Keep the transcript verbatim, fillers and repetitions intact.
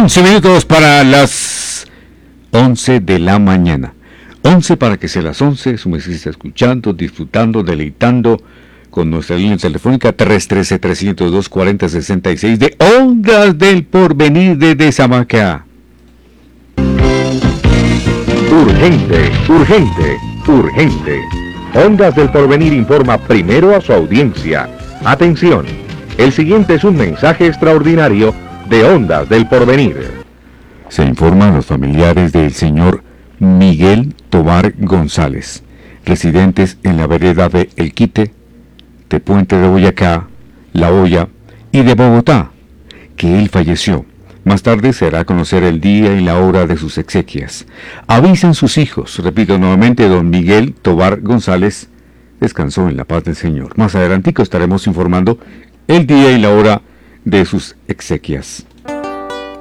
once minutos para las once de la mañana. once para que sea las once, su mesía está escuchando, disfrutando, deleitando con nuestra línea telefónica tres uno tres, tres cero dos, cuatro cero seis seis de Ondas del Porvenir desde Zamacá. Urgente, urgente, urgente. Ondas del Porvenir informa primero a su audiencia. Atención, el siguiente es un mensaje extraordinario de Ondas del Porvenir. Se informan los familiares del señor Miguel Tobar González, residentes en la vereda de El Quite, de Puente de Boyacá, La Hoya y de Bogotá, que él falleció. Más tarde se hará conocer el día y la hora de sus exequias. Avisen sus hijos. Repito nuevamente, don Miguel Tobar González descansó en la paz del Señor. Más adelantico estaremos informando el día y la hora de sus exequias.